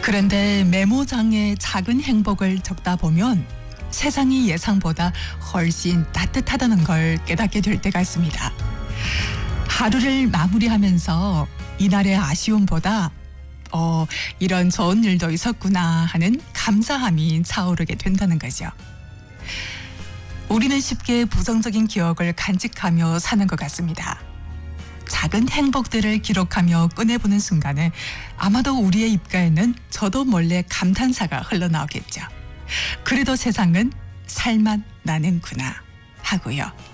그런데 메모장에 작은 행복을 적다 보면 세상이 예상보다 훨씬 따뜻하다는 걸 깨닫게 될 때가 있습니다. 하루를 마무리하면서 이날의 아쉬움보다 이런 좋은 일도 있었구나 하는 감사함이 차오르게 된다는 거죠. 우리는 쉽게 부정적인 기억을 간직하며 사는 것 같습니다. 작은 행복들을 기록하며 꺼내보는 순간에 아마도 우리의 입가에는 저도 몰래 감탄사가 흘러나오겠죠. 그래도 세상은 살맛 나는구나 하고요.